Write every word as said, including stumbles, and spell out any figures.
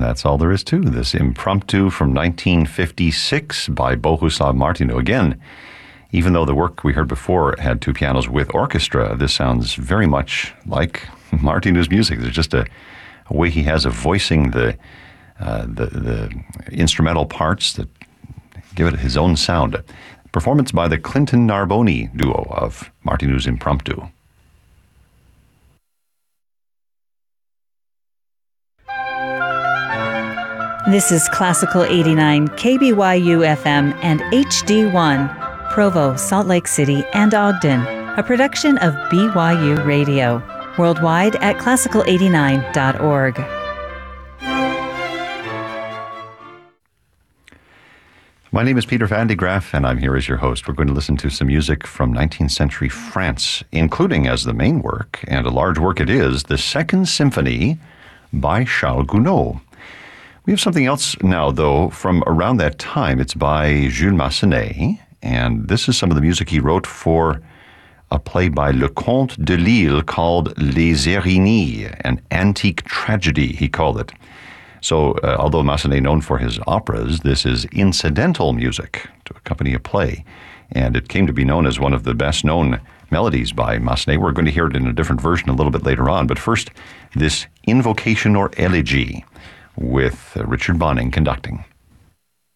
that's all there is to this impromptu from nineteen fifty-six by Bohuslav Martinu. Again, even though the work we heard before had two pianos with orchestra, this sounds very much like Martinu's music. There's just a, a way he has of voicing the, uh, the the instrumental parts that give it his own sound. Performance by the Clinton Narboni duo of Martinu's Impromptu. This is Classical eighty-nine, K B Y U F M and H D one, Provo, Salt Lake City, and Ogden, a production of B Y U Radio, worldwide at classical eighty-nine dot org. My name is Peter Van de Graaff, and I'm here as your host. We're going to listen to some music from nineteenth century France, including as the main work, and a large work it is, the Second Symphony by Charles Gounod. We have something else now, though, from around that time. It's by Jules Massenet, and this is some of the music he wrote for a play by Leconte de Lisle called Les Erinyes, an antique tragedy, he called it. So, uh, although Massenet known for his operas, this is incidental music to accompany a play, and it came to be known as one of the best-known melodies by Massenet. We're going to hear it in a different version a little bit later on, but first, this Invocation or Elegy, with Richard Bonning conducting.